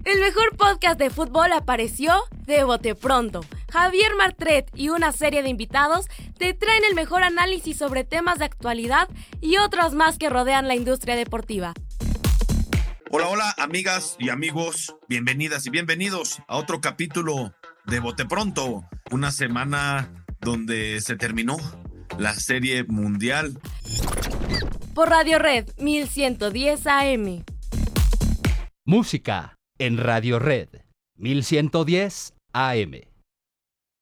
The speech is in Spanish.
El mejor podcast de fútbol apareció de bote pronto. Javier Martret y una serie de invitados te traen el mejor análisis sobre temas de actualidad y otros más que rodean la industria deportiva. Hola, amigas y amigos, bienvenidas y bienvenidos a otro capítulo de Bote Pronto. Una semana donde se terminó la Serie Mundial. Por Radio Red 1110 AM. Música en Radio Red 1110 AM.